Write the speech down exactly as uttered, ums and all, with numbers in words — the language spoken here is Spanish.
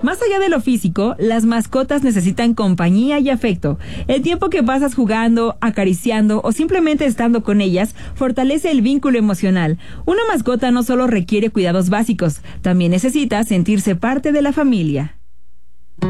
Más allá de lo físico, las mascotas necesitan compañía y afecto. El tiempo que pasas jugando, acariciando o simplemente estando con ellas fortalece el vínculo emocional. Una mascota no solo requiere cuidados básicos, también necesita sentirse parte de la familia.